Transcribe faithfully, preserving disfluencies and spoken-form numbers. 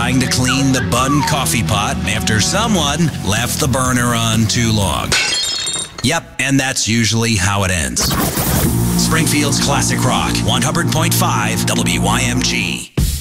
trying to clean the Bun coffee pot after someone left the burner on too long. Yep, and that's usually how it ends. Springfield's Classic Rock, one hundred point five W Y M G.